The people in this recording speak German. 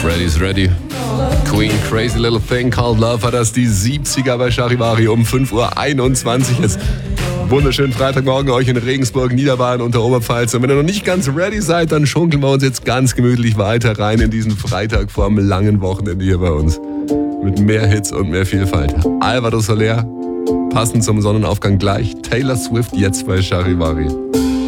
Freddy's ready. Queen, Crazy Little Thing Called Love war das, die 70er bei Charivari um 5.21 Uhr. Jetzt wunderschönen Freitagmorgen euch in Regensburg, Niederbayern und der Oberpfalz. Und wenn ihr noch nicht ganz ready seid, dann schunkeln wir uns jetzt ganz gemütlich weiter rein in diesen Freitag vorm langen Wochenende hier bei uns. Mit mehr Hits und mehr Vielfalt. Alvaro Soler, passend zum Sonnenaufgang gleich. Taylor Swift jetzt bei Charivari.